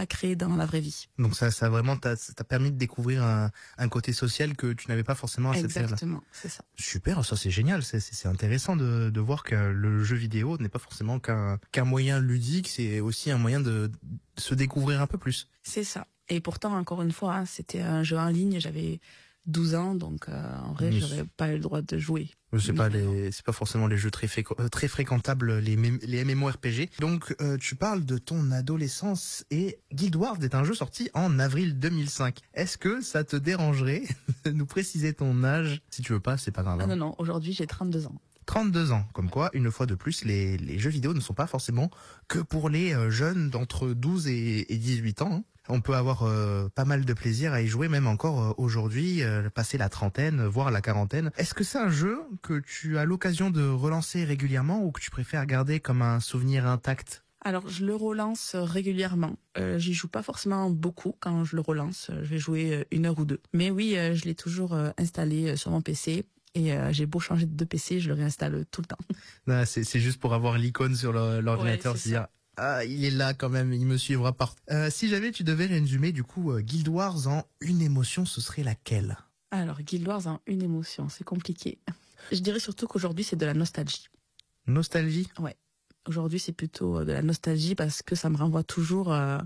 à créer dans la vraie vie. Donc ça vraiment t'a permis de découvrir un côté social que tu n'avais pas forcément à cette période-là. Exactement, c'est ça. Super, ça c'est génial, c'est intéressant de voir que le jeu vidéo n'est pas forcément qu'un moyen ludique, c'est aussi un moyen de se découvrir un peu plus. C'est ça. Et pourtant, encore une fois, c'était un jeu en ligne, j'avais 12 ans, donc en vrai, j'avais pas eu le droit de jouer. C'est pas forcément les jeux très fréquentables, les MMORPG. Donc tu parles de ton adolescence et Guild Wars est un jeu sorti en avril 2005. Est-ce que ça te dérangerait de nous préciser ton âge? Si tu veux pas, c'est pas grave. Ah non, aujourd'hui j'ai 32 ans. 32 ans, comme quoi, une fois de plus, les jeux vidéo ne sont pas forcément que pour les jeunes d'entre 12 et 18 ans. On peut avoir pas mal de plaisir à y jouer, même encore aujourd'hui, passer la trentaine, voire la quarantaine. Est-ce que c'est un jeu que tu as l'occasion de relancer régulièrement ou que tu préfères garder comme un souvenir intact? Alors, je le relance régulièrement. J'y joue pas forcément beaucoup quand je le relance. Je vais jouer 1 heure ou 2. Mais oui, je l'ai toujours installé sur mon PC. Et j'ai beau changer de PC, je le réinstalle tout le temps. Non, c'est juste pour avoir l'icône sur l'ordinateur, Ouais, c'est dire ah, il est là quand même, il me suivra partout. Si jamais tu devais résumer du coup Guild Wars en une émotion, ce serait laquelle? Alors, Guild Wars en une émotion, c'est compliqué. Je dirais surtout qu'aujourd'hui, c'est de la nostalgie. Nostalgie? Ouais. Aujourd'hui, c'est plutôt de la nostalgie parce que ça me renvoie toujours à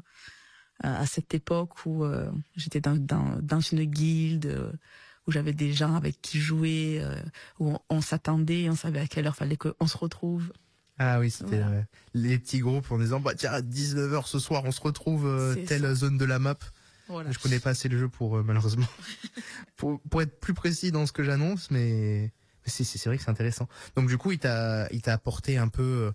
cette époque où j'étais dans une guilde, où j'avais des gens avec qui jouer, où on s'attendait, on savait à quelle heure fallait qu'on se retrouve. Ah oui, c'était Voilà. les petits groupes en disant bah tiens à 19h ce soir on se retrouve telle ça. zone de la map. Voilà. Je connais pas assez le jeu pour malheureusement pour être plus précis dans ce que j'annonce, mais c'est vrai que c'est intéressant. Donc du coup il t'a apporté un peu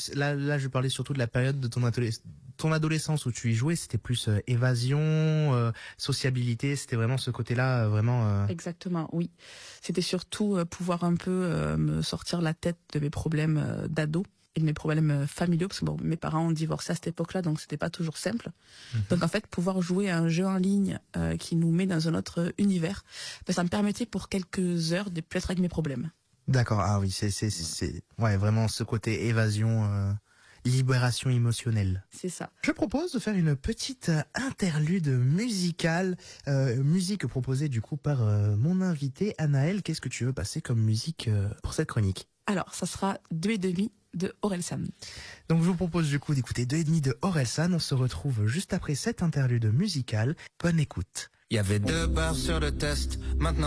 là je parlais surtout de la période de ton adolescence où tu y jouais, c'était plus évasion, sociabilité, c'était vraiment ce côté-là vraiment. Exactement, oui. C'était surtout pouvoir un peu me sortir la tête de mes problèmes d'ado et de mes problèmes familiaux, parce que bon, mes parents ont divorcé à cette époque-là, donc c'était pas toujours simple. Donc en fait, pouvoir jouer à un jeu en ligne qui nous met dans un autre univers, ben, ça me permettait pour quelques heures de plus être avec mes problèmes. D'accord, ah oui, c'est ouais vraiment ce côté évasion. Libération émotionnelle. C'est ça. Je propose de faire une petite interlude musicale, musique proposée du coup par mon invité Anaël. Qu'est-ce que tu veux passer comme musique pour cette chronique? Alors, ça sera 2,5 de Orelsan. Donc je vous propose du coup d'écouter 2,5 de Orelsan. On se retrouve juste après cette interlude musicale. Bonne écoute. Il y avait 2 barres sur le test, maintenant